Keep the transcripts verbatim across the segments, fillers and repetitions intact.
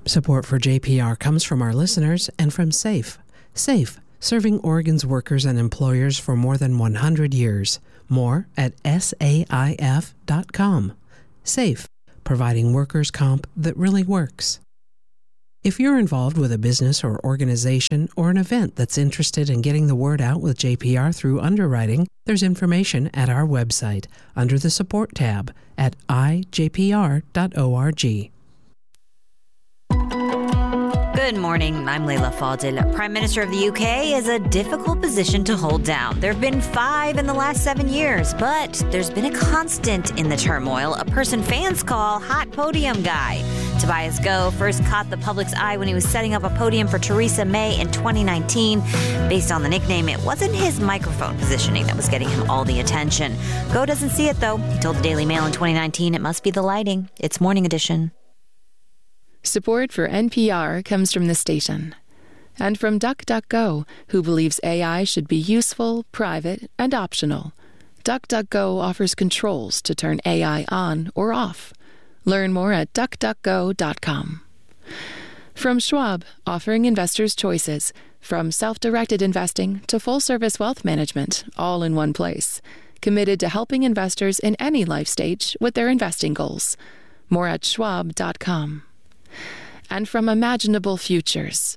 Support for J P R comes from our listeners and from SAFE. SAFE, serving Oregon's workers and employers for more than one hundred years. More at S A I F dot com. SAFE, providing workers' comp that really works. If you're involved with a business or organization or an event that's interested in getting the word out with J P R through underwriting, there's information at our website under the Support tab at I J P R dot org. Good morning. I'm Leila Fadel. Prime Minister of the U K is a difficult position to hold down. There have been five in the last seven years, but there's been a constant in the turmoil, a person fans call hot podium guy. Tobias Goh first caught the public's eye when he was setting up a podium for Theresa May in twenty nineteen. Based on the nickname, it wasn't his microphone positioning that was getting him all the attention. Goh doesn't see it, though. He told the Daily Mail in twenty nineteen it must be the lighting. It's Morning Edition. Support for N P R comes from the station and from DuckDuckGo, who believes A I should be useful, private, and optional. DuckDuckGo offers controls to turn A I on or off. Learn more at duck duck go dot com. From Schwab, offering investors choices, from self-directed investing to full-service wealth management, all in one place. Committed to helping investors in any life stage with their investing goals. More at schwab dot com. And from Imaginable Futures.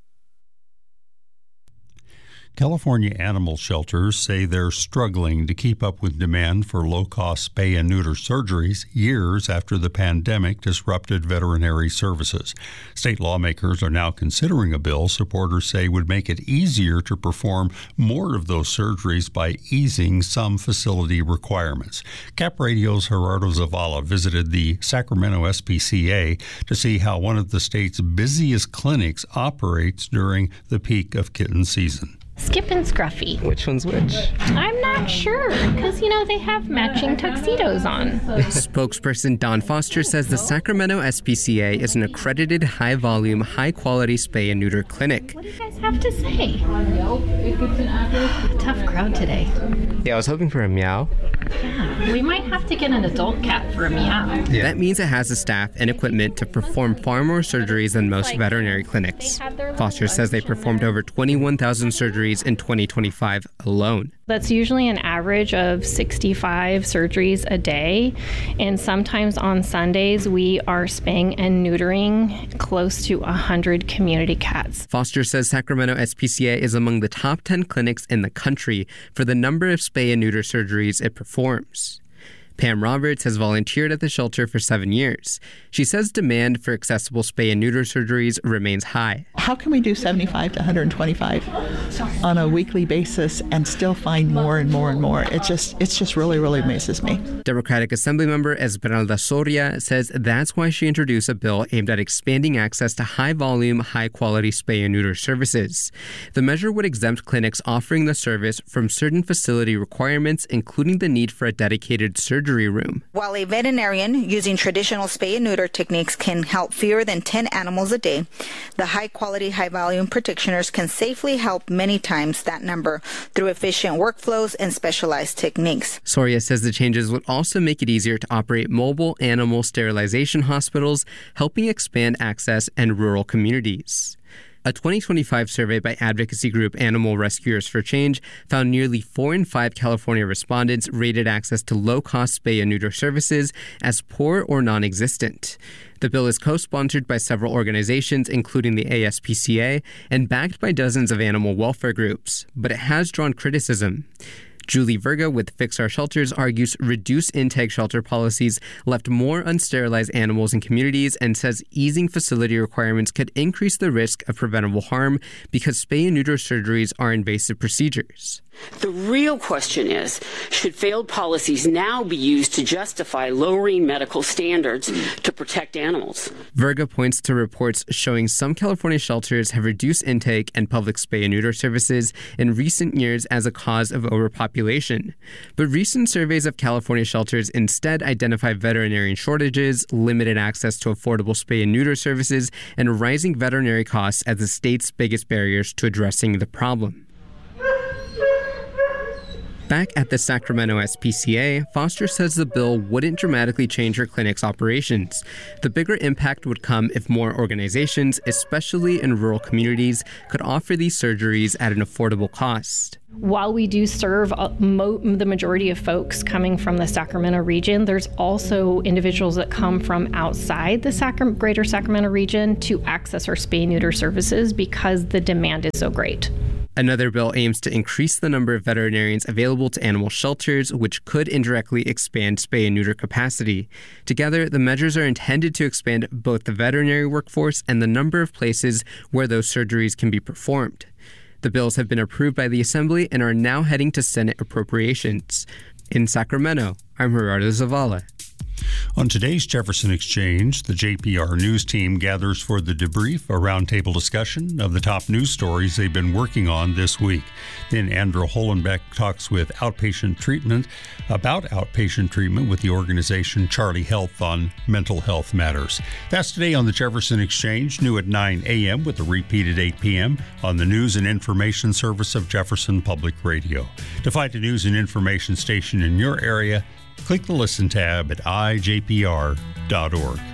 California animal shelters say they're struggling to keep up with demand for low-cost spay and neuter surgeries years after the pandemic disrupted veterinary services. State lawmakers are now considering a bill supporters say would make it easier to perform more of those surgeries by easing some facility requirements. Cap Radio's Gerardo Zavala visited the Sacramento S P C A to see how one of the state's busiest clinics operates during the peak of kitten season. Skip and Scruffy. Which one's which? I'm not sure, because, you know, they have matching tuxedos on. Spokesperson Don Foster says the Sacramento S P C A is an accredited high-volume, high-quality spay and neuter clinic. What do you guys have to say? Tough crowd today. Yeah, I was hoping for a meow. Yeah, we might have to get an adult cat for a meow. Yeah. That means it has the staff and equipment to perform far more surgeries than most like, veterinary clinics. Foster says they performed over twenty-one thousand surgeries in twenty twenty-five alone. That's usually an average of sixty-five surgeries a day, and sometimes on Sundays we are spaying and neutering close to one hundred community cats. Foster says Sacramento S P C A is among the top ten clinics in the country for the number of spay and neuter surgeries it performs. Pam Roberts has volunteered at the shelter for seven years. She says demand for accessible spay and neuter surgeries remains high. How can we do seventy-five to one hundred twenty-five on a weekly basis and still find more and more and more? It just, it's just really, really amazes me. Democratic Assemblymember Esmeralda Soria says that's why she introduced a bill aimed at expanding access to high-volume, high-quality spay and neuter services. The measure would exempt clinics offering the service from certain facility requirements, including the need for a dedicated surgery room. While a veterinarian using traditional spay and neuter techniques can help fewer than ten animals a day, the high-quality, high-volume practitioners can safely help many times that number through efficient workflows and specialized techniques. Soria says the changes would also make it easier to operate mobile animal sterilization hospitals, helping expand access in rural communities. A twenty twenty-five survey by advocacy group Animal Rescuers for Change found nearly four in five California respondents rated access to low-cost spay and neuter services as poor or non-existent. The bill is co-sponsored by several organizations, including the A S P C A, and backed by dozens of animal welfare groups, but it has drawn criticism. Julie Verga with Fix Our Shelters argues reduced intake shelter policies left more unsterilized animals in communities and says easing facility requirements could increase the risk of preventable harm because spay and neuter surgeries are invasive procedures. The real question is, should failed policies now be used to justify lowering medical standards to protect animals? Verga points to reports showing some California shelters have reduced intake and public spay and neuter services in recent years as a cause of overpopulation. But recent surveys of California shelters instead identify veterinarian shortages, limited access to affordable spay and neuter services, and rising veterinary costs as the state's biggest barriers to addressing the problem. Back at the Sacramento S P C A, Foster says the bill wouldn't dramatically change her clinic's operations. The bigger impact would come if more organizations, especially in rural communities, could offer these surgeries at an affordable cost. While we do serve mo- the majority of folks coming from the Sacramento region, there's also individuals that come from outside the Sacram- greater Sacramento region to access our spay-neuter services because the demand is so great. Another bill aims to increase the number of veterinarians available to animal shelters, which could indirectly expand spay and neuter capacity. Together, the measures are intended to expand both the veterinary workforce and the number of places where those surgeries can be performed. The bills have been approved by the Assembly and are now heading to Senate appropriations. In Sacramento, I'm Gerardo Zavala. On today's Jefferson Exchange, the J P R News team gathers for the debrief a roundtable discussion of the top news stories they've been working on this week. Then Andrew Hollenbeck talks with outpatient treatment about outpatient treatment with the organization Charlie Health on mental health matters. That's today on the Jefferson Exchange, new at nine a.m. with a repeat at eight p.m. on the News and Information Service of Jefferson Public Radio. To find a news and information station in your area, click the Listen tab at i j p r dot org.